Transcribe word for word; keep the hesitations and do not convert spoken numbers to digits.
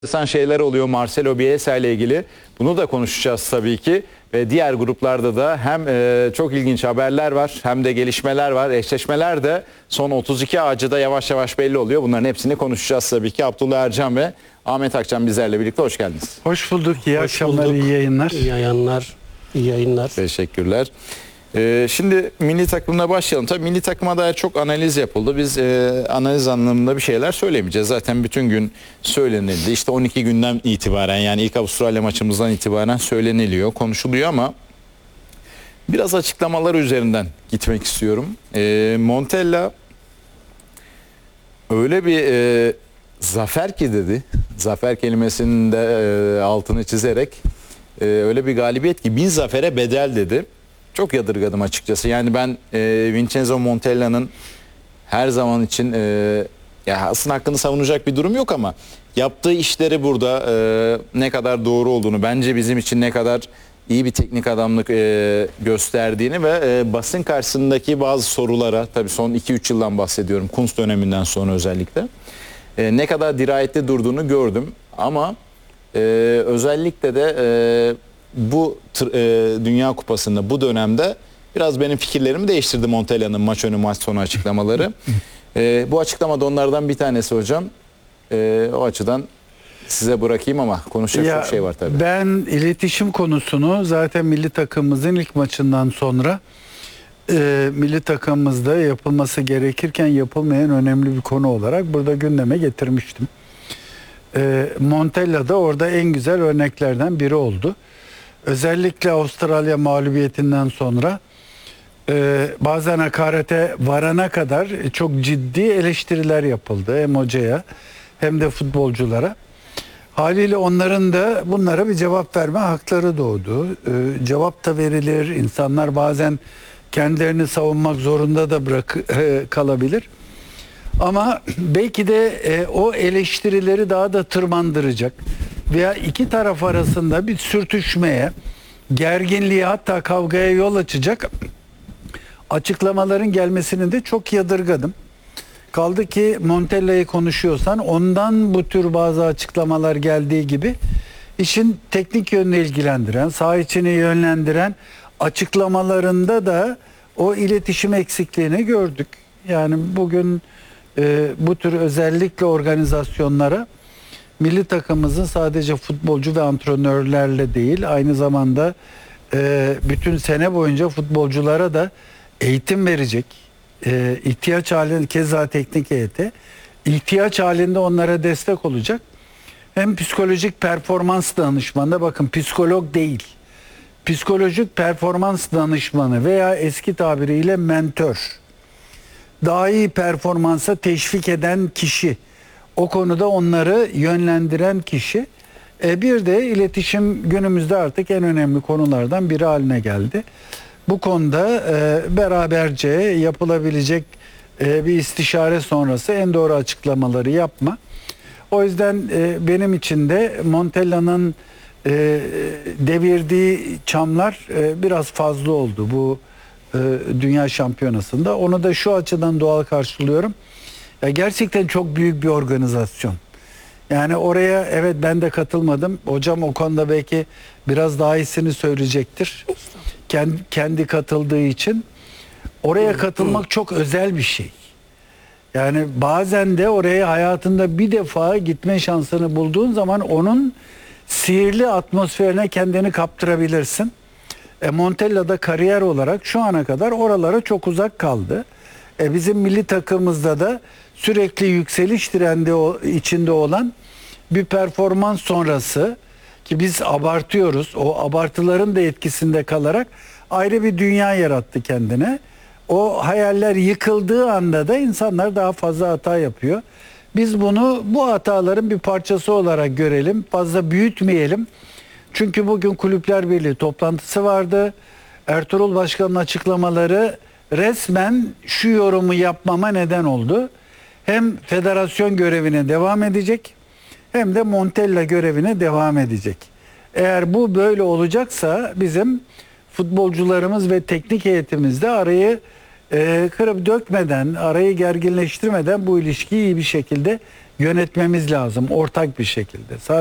Sen şeyler oluyor Marcelo Bielsa ile ilgili. Bunu da konuşacağız tabii ki. Ve diğer gruplarda da hem e, çok ilginç haberler var hem de gelişmeler var. Eşleşmeler de son otuz iki ağacı da yavaş yavaş belli oluyor. Bunların hepsini konuşacağız tabii ki. Abdullah Ercan ve Ahmet Akçam bizlerle birlikte hoş geldiniz. Hoş bulduk. İyi Hoş akşamlar, bulduk. iyi yayınlar. İyi yayınlar. İyi yayınlar. Teşekkürler. Ee, şimdi milli takımına başlayalım. Tabii milli takıma dair çok analiz yapıldı. Biz e, analiz anlamında bir şeyler söylemeyeceğiz. Zaten bütün gün söylenildi. İşte on iki günden itibaren, yani ilk Avustralya maçımızdan itibaren söyleniliyor, konuşuluyor ama biraz açıklamalar üzerinden gitmek istiyorum. E, Montella öyle bir e, zafer ki dedi. Zafer kelimesinin de e, altını çizerek e, öyle bir galibiyet ki bin zafere bedel dedi. Çok yadırgadım açıkçası. Yani ben e, Vincenzo Montella'nın her zaman için e, ya aslında hakkını savunacak bir durum yok ama yaptığı işleri burada e, ne kadar doğru olduğunu, bence bizim için ne kadar iyi bir teknik adamlık e, gösterdiğini ve e, basın karşısındaki bazı sorulara, tabii son iki üç yıldan bahsediyorum, Kuntz döneminden sonra özellikle e, ne kadar dirayetli durduğunu gördüm ama e, özellikle de e, bu e, Dünya Kupası'nda bu dönemde biraz benim fikirlerimi değiştirdi Montella'nın maç önü maç sonu açıklamaları. e, bu açıklamada onlardan bir tanesi hocam. E, o açıdan size bırakayım ama konuşacak Ya, çok şey var tabii. Ben iletişim konusunu zaten milli takımımızın ilk maçından sonra e, milli takımımızda yapılması gerekirken yapılmayan önemli bir konu olarak burada gündeme getirmiştim. E, Montella da orada en güzel örneklerden biri oldu. Özellikle Avustralya mağlubiyetinden sonra e, bazen hakarete varana kadar çok ciddi eleştiriler yapıldı hem hocaya hem de futbolculara. Haliyle onların da bunlara bir cevap verme hakları doğdu. E, cevap da verilir. İnsanlar bazen kendilerini savunmak zorunda da bırak e, kalabilir. Ama belki de e, o eleştirileri daha da tırmandıracak veya iki taraf arasında bir sürtüşmeye, gerginliğe, hatta kavgaya yol açacak açıklamaların gelmesini de çok yadırgadım. Kaldı ki Montella'yı konuşuyorsan ondan bu tür bazı açıklamalar geldiği gibi işin teknik yönünü ilgilendiren, saha içini yönlendiren açıklamalarında da o iletişim eksikliğini gördük. Yani bugün e, bu tür özellikle organizasyonlara milli takımımızın sadece futbolcu ve antrenörlerle değil, aynı zamanda e, bütün sene boyunca futbolculara da eğitim verecek, e, ihtiyaç halinde, keza teknik heyete ihtiyaç halinde onlara destek olacak. Hem psikolojik performans danışmanı, bakın psikolog değil, psikolojik performans danışmanı veya eski tabiriyle mentör, daha iyi performansa teşvik eden kişi, o konuda onları yönlendiren kişi. E bir de iletişim günümüzde artık en önemli konulardan biri haline geldi. Bu konuda e, beraberce yapılabilecek e, bir istişare sonrası en doğru açıklamaları yapma. O yüzden e, benim için de Montella'nın e, devirdiği çamlar e, biraz fazla oldu bu e, Dünya Şampiyonası'nda. Onu da şu açıdan doğal karşılıyorum. Ya gerçekten çok büyük bir organizasyon. Yani oraya evet ben de katılmadım. Hocam o konuda belki biraz daha iyisini söyleyecektir. Kendi, kendi katıldığı için. Oraya katılmak çok özel bir şey. Yani bazen de oraya hayatında bir defa gitme şansını bulduğun zaman onun sihirli atmosferine kendini kaptırabilirsin. E, Montella'da kariyer olarak şu ana kadar oralara çok uzak kaldı. E, bizim milli takımımızda da sürekli yükseliş trendi içinde olan bir performans sonrası, ki biz abartıyoruz, o abartıların da etkisinde kalarak ayrı bir dünya yarattı kendine. O hayaller yıkıldığı anda da insanlar daha fazla hata yapıyor. Biz bunu bu hataların bir parçası olarak görelim, fazla büyütmeyelim. Çünkü bugün Kulüpler Birliği toplantısı vardı. Ertuğrul Başkan'ın açıklamaları resmen şu yorumu yapmama neden oldu. Hem federasyon görevine devam edecek hem de Montella görevine devam edecek. Eğer bu böyle olacaksa bizim futbolcularımız ve teknik heyetimizde arayı e, kırıp dökmeden, arayı gerginleştirmeden bu ilişkiyi iyi bir şekilde yönetmemiz lazım ortak bir şekilde.